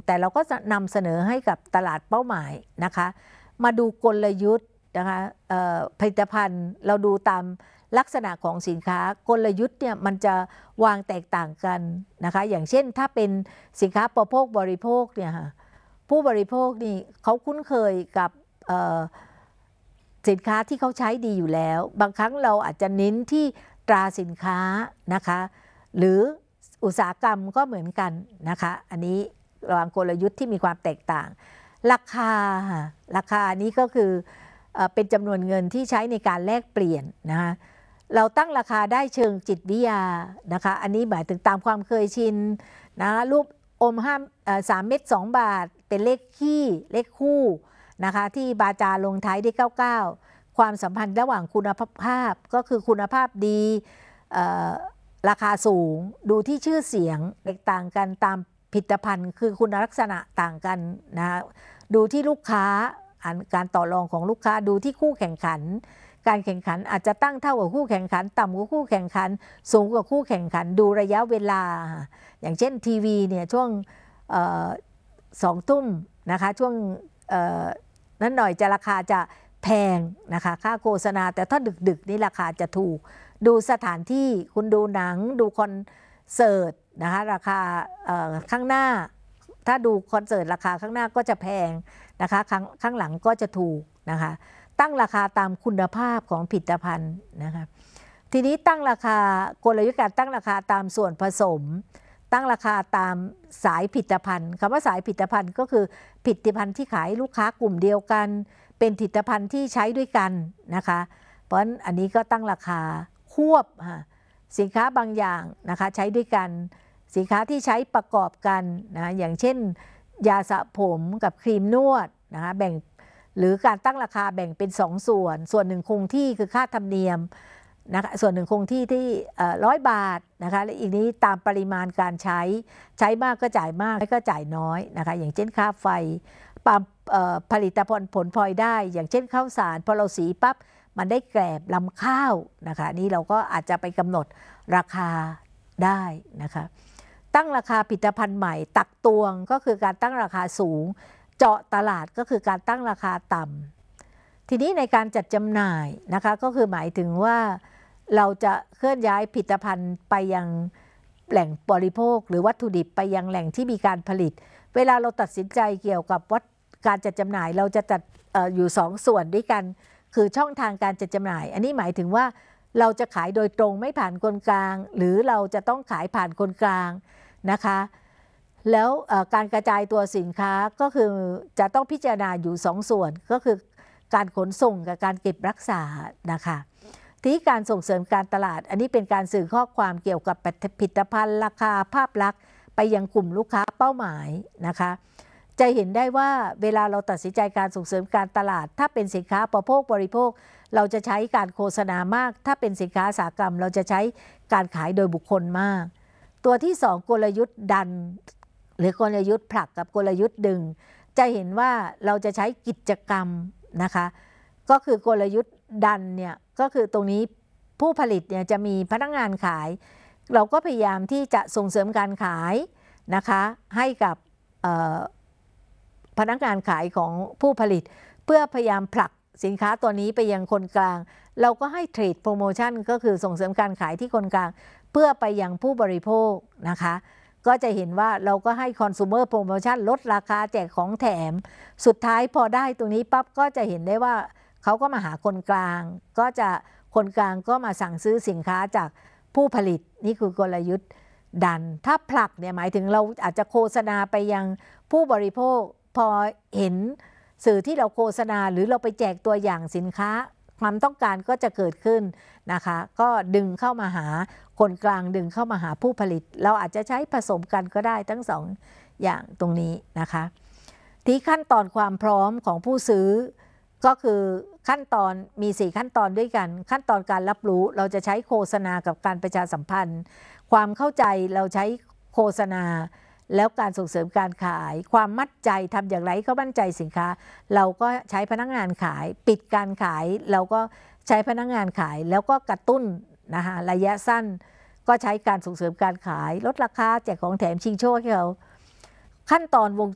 แต่เราก็จะนำเสนอให้กับตลาดเป้าหมายนะคะมาดูกลยุทธ์นะคะผลิตภัณฑ์เราดูตามลักษณะของสินค้ากลยุทธ์เนี่ยมันจะวางแตกต่างกันนะคะอย่างเช่นถ้าเป็นสินค้าอุปโภคบริโภคเนี่ยค่ะผู้บริโภคนี่เขาคุ้นเคยกับสินค้าที่เขาใช้ดีอยู่แล้วบางครั้งเราอาจจะเน้นที่ตราสินค้านะคะหรืออุตสาหกรรมก็เหมือนกันนะคะอันนี้วางกลยุทธ์ที่มีความแตกต่างราคานี้ก็คือเป็นจำนวนเงินที่ใช้ในการแลกเปลี่ยนนะคะเราตั้งราคาได้เชิงจิตวิทยานะคะอันนี้หมายถึงตามความเคยชินนะรูปอม3 เม็ด 2 บาทเป็นเลขคี่เลขคู่นะคะที่บาจาลงท้ายด้วย99ความสัมพันธ์ระหว่างคุณภาพก็คือคุณภาพดีราคาสูงดูที่ชื่อเสียงแตกต่างกันตามผลิตภัณฑ์คือคุณลักษณะต่างกันนะดูที่ลูกค้าการต่อรองของลูกค้าดูที่คู่แข่งขันการแข่งขันอาจจะตั้งเท่ากับคู่แข่งขันต่ำกว่าคู่แข่งขันสูงกว่าคู่แข่งขันดูระยะเวลาอย่างเช่นทีวีเนี่ยช่วง2 ทุ่มนะคะช่วงนั้นหน่อยจะราคาจะแพงนะคะค่าโฆษณาแต่ถ้าดึกนี่ราคาจะถูกดูสถานที่คุณดูหนังดูคอนเสิร์ตนะคะราคาข้างหน้าถ้าดูคอนเสิร์ตราคาข้างหน้าก็จะแพงนะคะข้างหลังก็จะถูกนะคะตั้งราคาตามคุณภาพของผลิตภัณฑ์นะคะทีนี้ตั้งราคากลยุทธ์การตั้งราคาตามส่วนผสมตั้งราคาตามสายผลิตภัณฑ์คำว่าสายผลิตภัณฑ์ก็คือผลิตภัณฑ์ที่ขายลูกค้ากลุ่มเดียวกันเป็นผลิตภัณฑ์ที่ใช้ด้วยกันนะคะเพราะฉะนั้นอันนี้ก็ตั้งราคาควบสินค้าบางอย่างนะคะใช้ด้วยกันสินค้าที่ใช้ประกอบกันนะอย่างเช่นยาสระผมกับครีมนวดนะคะแบ่งหรือการตั้งราคาแบ่งเป็น2 ส่วนหนึ่งคงที่คือค่าธรรมเนียมนะคะส่วนหนึ่งคงที่ที่100 บาทนะคะและอีกนี้ตามปริมาณการใช้มากก็จ่ายมากไม่ก็จ่ายน้อยนะคะอย่างเช่นค่าไฟผลิตภัณฑ์ผลพลอยได้อย่างเช่นข้าวสารพอเราสีปั๊บมันได้แกลบลำข้าวนะคะนี่เราก็อาจจะไปกำหนดราคาได้นะคะตั้งราคาผลิตภัณฑ์ใหม่ตักตวงก็คือการตั้งราคาสูงเจาะตลาดก็คือการตั้งราคาต่ำทีนี้ในการจัดจำหน่ายนะคะก็คือหมายถึงว่าเราจะเคลื่อนย้ายผลิตภัณฑ์ไปยังแหล่งบริโภคหรือวัตถุดิบไปยังแหล่งที่มีการผลิตเวลาเราตัดสินใจเกี่ยวกับการจัดจำหน่ายเราจะจัดอยู่2 ส่วนด้วยกันคือช่องทางการจัดจำหน่ายอันนี้หมายถึงว่าเราจะขายโดยตรงไม่ผ่านคนกลางหรือเราจะต้องขายผ่านคนกลางนะคะแล้วการกระจายตัวสินค้าก็คือจะต้องพิจารณาอยู่2 ส่วนก็คือการขนส่งกับการเก็บรักษานะคะที่การส่งเสริมการตลาดอันนี้เป็นการสื่อข้อความเกี่ยวกับผลิตภัณฑ์ราคาภาพลักษณ์ไปยังกลุ่มลูกค้าเป้าหมายนะคะจะเห็นได้ว่าเวลาเราตัดสินใจการส่งเสริมการตลาดถ้าเป็นสินค้าอุปโภคบริโภคเราจะใช้การโฆษณามากถ้าเป็นสินค้าอุตสาหกรรมเราจะใช้การขายโดยบุคคลมากตัวที่2กลยุทธ์ดันหรือกลยุทธ์ผลักกับกลยุทธ์ดึงจะเห็นว่าเราจะใช้กิจกรรมนะคะก็คือกลยุทธ์ดันเนี่ยก็คือตรงนี้ผู้ผลิตเนี่ยจะมีพนักงานขายเราก็พยายามที่จะส่งเสริมการขายนะคะให้กับพนักงานขายของผู้ผลิตเพื่อพยายามผลักสินค้าตัวนี้ไปยังคนกลางเราก็ให้เทรดโปรโมชั่นก็คือส่งเสริมการขายที่คนกลางเพื่อไปยังผู้บริโภคนะคะก็จะเห็นว่าเราก็ให้คอน sumer promotion ลดราคาแจกของแถมสุดท้ายพอได้ตรงนี้ปั๊บก็จะเห็นได้ว่าเขาก็มาหาคนกลางก็จะคนกลางก็มาสั่งซื้อสินค้าจากผู้ผลิตนี่คือกลยุทธ์ดันถ้าผลักเนี่ยหมายถึงเราอาจจะโฆษณาไปยังผู้บริโภคพอเห็นสื่อที่เราโฆษณาหรือเราไปแจกตัวอย่างสินค้าความต้องการก็จะเกิดขึ้นนะคะก็ดึงเข้ามาหาคนกลางดึงเข้ามาหาผู้ผลิตเราอาจจะใช้ผสมกันก็ได้ทั้ง2 อย่างตรงนี้นะคะที่ขั้นตอนความพร้อมของผู้ซื้อก็คือขั้นตอนมี4 ขั้นตอนด้วยกันขั้นตอนการรับรู้เราจะใช้โฆษณากับการประชาสัมพันธ์ความเข้าใจเราใช้โฆษณาแล้วการส่งเสริมการขายความมั่นใจทำอย่างไรเขามั่นใจสินค้าเราก็ใช้พนักงานขายปิดการขายเราก็ใช้พนักงานขายแล้วก็กระตุ้นนะคะระยะสั้นก็ใช้การส่งเสริมการขายลดราคาแจกของแถมชิงโชคให้เขาขั้นตอนวง